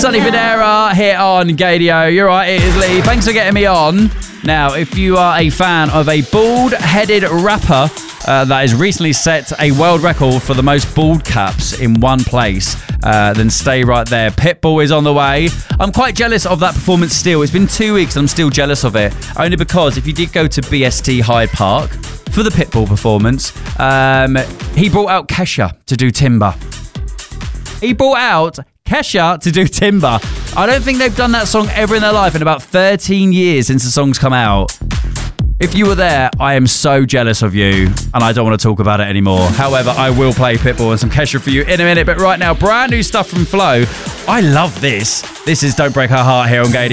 Sonny Fodera here on Gadio. You're right, it is Lee. Thanks for getting me on. Now, if you are a fan of a bald-headed rapper that has recently set a world record for the most bald caps in one place, then stay right there. Pitbull is on the way. I'm quite jealous of that performance still. It's been 2 weeks and I'm still jealous of it. Only because if you did go to BST Hyde Park for the Pitbull performance, he brought out Kesha to do Timber. He brought out Kesha to do Timber. I don't think they've done that song ever in their life in about 13 years since the song's come out. If you were there, I am so jealous of you, and I don't want to talk about it anymore. However, I will play Pitbull and some Kesha for you in a minute, but right now, brand new stuff from Flo. I love this. This is Don't Break Her Heart here on Gadio.